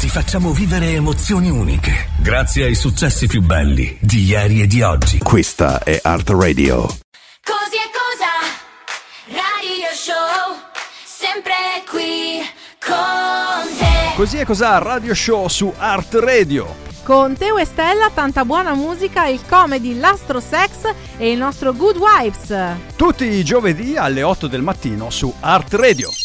facciamo vivere emozioni uniche, grazie ai successi più belli di ieri e di oggi. Questa è Art Radio. Così è cosa, radio show, sempre qui con te. Così è cos'ha Radio Show su Art Radio. Con Teo e Stella, tanta buona musica, il comedy, l'astro sex e il nostro Good Vibes. Tutti i giovedì alle 8 del mattino su Art Radio.